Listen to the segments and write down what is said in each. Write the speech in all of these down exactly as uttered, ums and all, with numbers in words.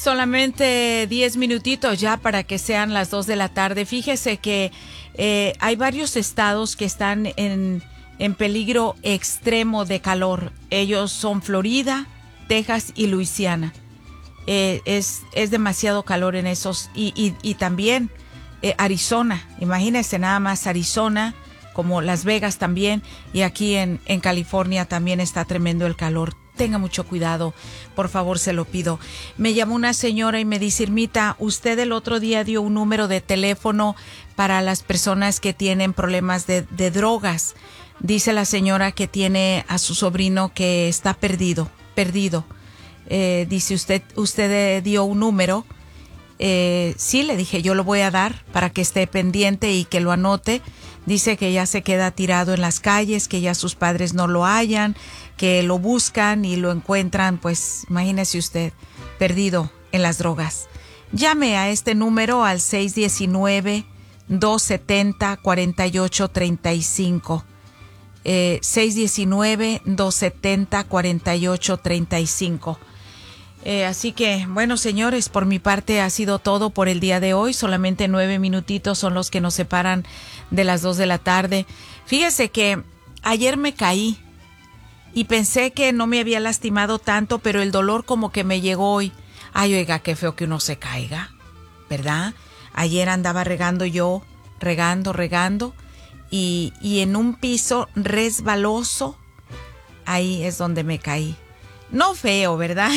solamente diez minutitos ya para que sean las dos de la tarde. Fíjese que eh, hay varios estados que están en, en peligro extremo de calor. Ellos son Florida, Texas y Luisiana. Eh, es, es demasiado calor en esos. Y, y, y también eh, Arizona. Imagínense nada más Arizona, como Las Vegas también. Y aquí en, en California también está tremendo el calor. Tenga mucho cuidado, por favor, se lo pido. Me llamó una señora y me dice, Irmita, usted el otro día dio un número de teléfono para las personas que tienen problemas de, de drogas. Dice la señora que tiene a su sobrino que está perdido, perdido. Eh, dice, usted, usted dio un número. Eh, sí, le dije, yo lo voy a dar para que esté pendiente y que lo anote. Dice que ya se queda tirado en las calles, que ya sus padres no lo hallan, que lo buscan y lo encuentran, pues imagínese usted, perdido en las drogas. Llame a este número al seis uno nueve, dos siete cero, cuatro ocho tres cinco. Eh, seis uno nueve, dos siete cero, cuatro ocho tres cinco. Eh, así que, bueno, señores, por mi parte ha sido todo por el día de hoy. Solamente nueve minutitos son los que nos separan de las dos de la tarde. Fíjese que ayer me caí y pensé que no me había lastimado tanto, pero el dolor como que me llegó hoy. Ay, oiga, qué feo que uno se caiga, ¿verdad? Ayer andaba regando yo, regando, regando, y, y en un piso resbaloso, ahí es donde me caí. No feo, ¿verdad?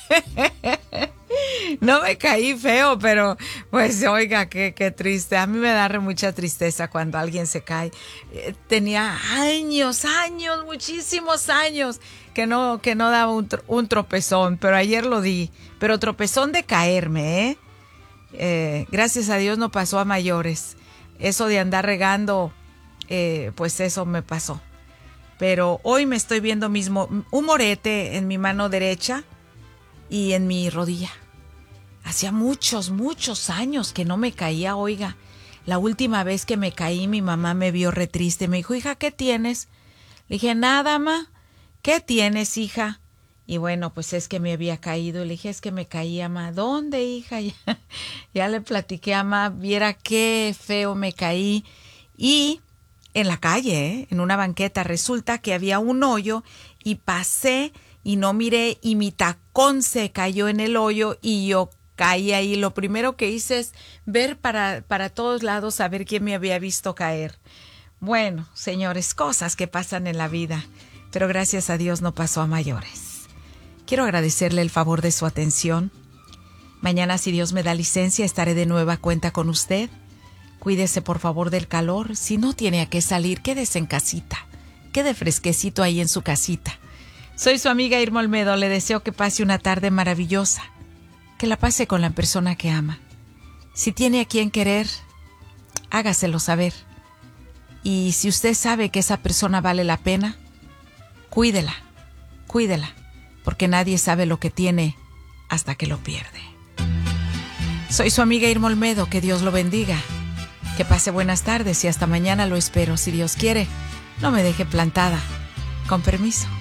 No me caí feo, pero pues oiga, qué, qué triste. A mí me da mucha tristeza cuando alguien se cae. Eh, tenía años, años, muchísimos años que no, que no daba un, un tropezón, pero ayer lo di. Pero tropezón de caerme, ¿eh? Eh, gracias a Dios no pasó a mayores. Eso de andar regando, eh, pues eso me pasó. Pero hoy me estoy viendo mismo un morete en mi mano derecha y en mi rodilla. Hacía muchos, muchos años que no me caía, oiga. La última vez que me caí, mi mamá me vio re triste. Me dijo, hija, ¿qué tienes? Le dije, nada, ma. ¿Qué tienes, hija? Y bueno, pues es que me había caído. Le dije, es que me caía, ma. ¿Dónde, hija? Ya, ya le platiqué a ma. Viera qué feo me caí. Y en la calle, ¿eh? En una banqueta, resulta que había un hoyo y pasé y no miré y mi tacón se cayó en el hoyo y yo caí ahí. Lo primero que hice es ver para, para todos lados a ver quién me había visto caer. Bueno, señores, cosas que pasan en la vida, pero gracias a Dios no pasó a mayores. Quiero agradecerle el favor de su atención. Mañana, si Dios me da licencia, estaré de nueva cuenta con usted. Cuídese por favor del calor. Si no tiene a qué salir, quédese en casita. Quede fresquecito ahí en su casita. Soy su amiga Irma Olmedo. Le deseo que pase una tarde maravillosa. Que la pase con la persona que ama. Si tiene a quien querer, hágaselo saber. Y si usted sabe que esa persona vale la pena, cuídela, cuídela. Porque nadie sabe lo que tiene hasta que lo pierde. Soy su amiga Irma Olmedo. Que Dios lo bendiga. Que pase buenas tardes y hasta mañana lo espero. Si Dios quiere, no me deje plantada. Con permiso.